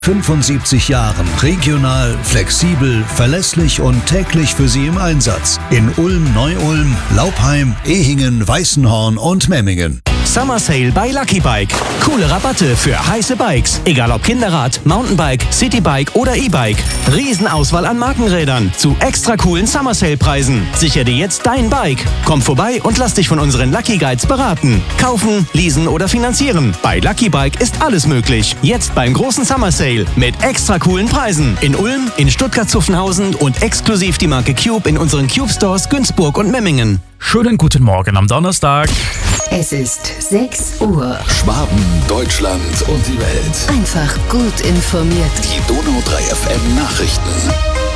75 Jahren regional, flexibel, verlässlich und täglich für Sie im Einsatz. In Ulm, Neu-Ulm, Laupheim, Ehingen, Weißenhorn und Memmingen. Summer Sale bei Lucky Bike. Coole Rabatte für heiße Bikes. Egal ob Kinderrad, Mountainbike, Citybike oder E-Bike. Riesenauswahl an Markenrädern zu extra coolen Summer Sale Preisen. Sichere dir jetzt dein Bike. Komm vorbei und lass dich von unseren Lucky Guides beraten. Kaufen, leasen oder finanzieren. Bei Lucky Bike ist alles möglich. Jetzt beim großen Summer Sale mit extra coolen Preisen. In Ulm, in Stuttgart-Zuffenhausen und exklusiv die Marke Cube in unseren Cube Stores Günzburg und Memmingen. Schönen guten Morgen am Donnerstag. Es ist 6 Uhr. Schwaben, Deutschland und die Welt. Einfach gut informiert. Die Donau 3 FM Nachrichten.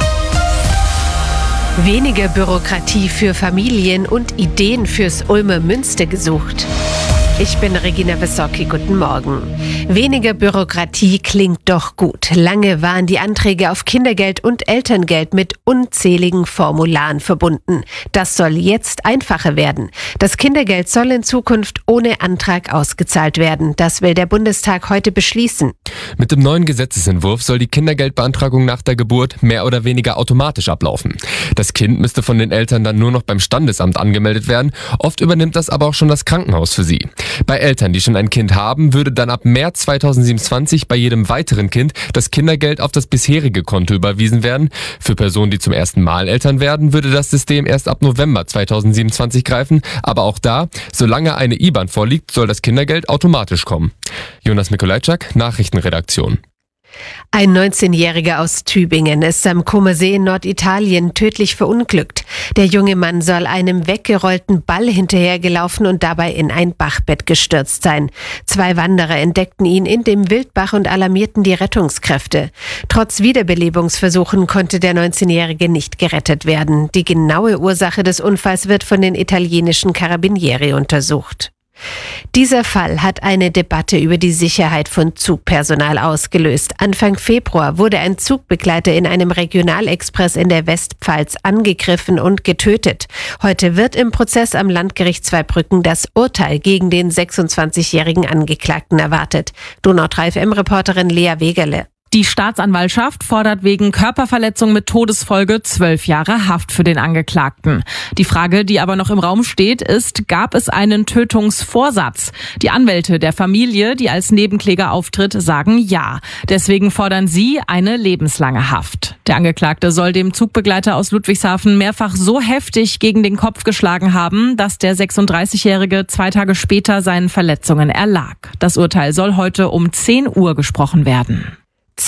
Weniger Bürokratie für Familien und Ideen fürs Ulmer Münster gesucht. Ich bin Regina Wissocki, guten Morgen. Weniger Bürokratie klingt doch gut. Lange waren die Anträge auf Kindergeld und Elterngeld mit unzähligen Formularen verbunden. Das soll jetzt einfacher werden. Das Kindergeld soll in Zukunft ohne Antrag ausgezahlt werden. Das will der Bundestag heute beschließen. Mit dem neuen Gesetzesentwurf soll die Kindergeldbeantragung nach der Geburt mehr oder weniger automatisch ablaufen. Das Kind müsste von den Eltern dann nur noch beim Standesamt angemeldet werden. Oft übernimmt das aber auch schon das Krankenhaus für sie. Bei Eltern, die schon ein Kind haben, würde dann ab März 2027 bei jedem weiteren Kind das Kindergeld auf das bisherige Konto überwiesen werden. Für Personen, die zum ersten Mal Eltern werden, würde das System erst ab November 2027 greifen. Aber auch da, solange eine IBAN vorliegt, soll das Kindergeld automatisch kommen. Jonas Mikolajczak, Nachrichtenredaktion. Ein 19-Jähriger aus Tübingen ist am Comersee in Norditalien tödlich verunglückt. Der junge Mann soll einem weggerollten Ball hinterhergelaufen und dabei in ein Bachbett gestürzt sein. 2 Wanderer entdeckten ihn in dem Wildbach und alarmierten die Rettungskräfte. Trotz Wiederbelebungsversuchen konnte der 19-Jährige nicht gerettet werden. Die genaue Ursache des Unfalls wird von den italienischen Carabinieri untersucht. Dieser Fall hat eine Debatte über die Sicherheit von Zugpersonal ausgelöst. Anfang Februar wurde ein Zugbegleiter in einem Regionalexpress in der Westpfalz angegriffen und getötet. Heute wird im Prozess am Landgericht Zweibrücken das Urteil gegen den 26-jährigen Angeklagten erwartet. Donau 3 FM-Reporterin Lea Wegerle. Die Staatsanwaltschaft fordert wegen Körperverletzung mit Todesfolge 12 Jahre Haft für den Angeklagten. Die Frage, die aber noch im Raum steht, ist, gab es einen Tötungsvorsatz? Die Anwälte der Familie, die als Nebenkläger auftritt, sagen ja. Deswegen fordern sie eine lebenslange Haft. Der Angeklagte soll dem Zugbegleiter aus Ludwigshafen mehrfach so heftig gegen den Kopf geschlagen haben, dass der 36-Jährige 2 Tage später seinen Verletzungen erlag. Das Urteil soll heute um 10 Uhr gesprochen werden.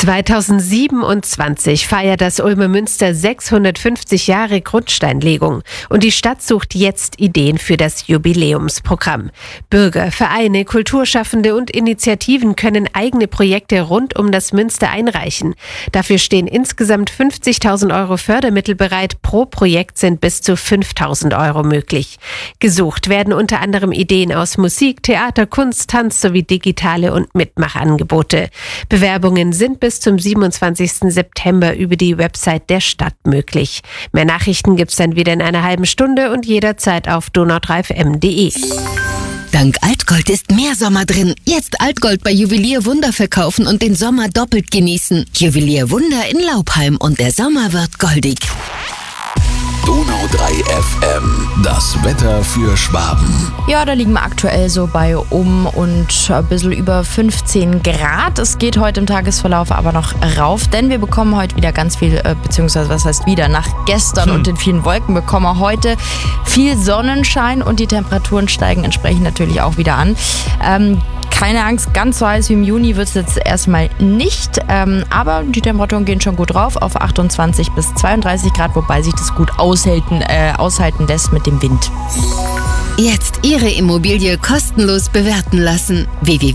2027 feiert das Ulmer Münster 650 Jahre Grundsteinlegung und die Stadt sucht jetzt Ideen für das Jubiläumsprogramm. Bürger, Vereine, Kulturschaffende und Initiativen können eigene Projekte rund um das Münster einreichen. Dafür stehen insgesamt 50.000 Euro Fördermittel bereit. Pro Projekt sind bis zu 5.000 Euro möglich. Gesucht werden unter anderem Ideen aus Musik, Theater, Kunst, Tanz sowie digitale und Mitmachangebote. Bewerbungen sind bis zum 27. September über die Website der Stadt möglich. Mehr Nachrichten gibt's dann wieder in einer halben Stunde und jederzeit auf donau3fm.de. Dank Altgold ist mehr Sommer drin. Jetzt Altgold bei Juwelier Wunder verkaufen und den Sommer doppelt genießen. Juwelier Wunder in Laupheim und der Sommer wird goldig. Donau 3 FM, das Wetter für Schwaben. Ja, da liegen wir aktuell so bei und ein bisschen über 15 Grad. Es geht heute im Tagesverlauf aber noch rauf, denn wir bekommen heute wieder ganz viel, beziehungsweise was heißt wieder, nach gestern und den vielen Wolken bekommen wir heute viel Sonnenschein und die Temperaturen steigen entsprechend natürlich auch wieder an. Keine Angst, ganz so heiß wie im Juni wird es jetzt erstmal nicht, aber die Temperaturen gehen schon gut rauf auf 28 bis 32 Grad, wobei sich das gut aushalten lässt mit dem Wind. Jetzt Ihre Immobilie kostenlos bewerten lassen.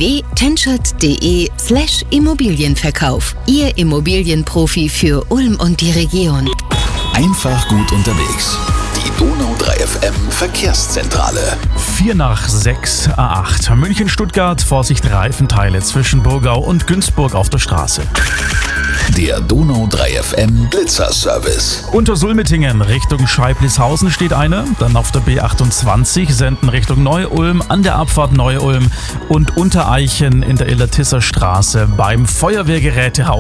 www.tenschert.de/Immobilienverkauf. Ihr Immobilienprofi für Ulm und die Region. Einfach gut unterwegs. Die Donau 3 FM Verkehrszentrale. 4 nach 6, A8. München-Stuttgart, Vorsicht Reifenteile zwischen Burgau und Günzburg auf der Straße. Der Donau 3 FM Blitzerservice. Unter Sulmetingen Richtung Scheiblishausen steht eine. Dann auf der B28 Senden Richtung Neu-Ulm, an der Abfahrt Neu-Ulm und Untereichen in der Illertisser Straße beim Feuerwehrgerätehaus.